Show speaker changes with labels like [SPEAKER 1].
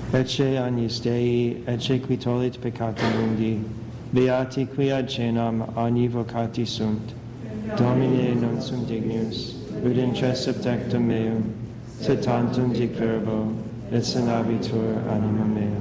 [SPEAKER 1] ecce agnus Dei, ecce qui tollit peccata mundi, beati qui ad cenam agni vocati sunt, Domine non sum dignus, ut intressum tectum meum, sed tantum dic verbo, et sanabitur anima mea.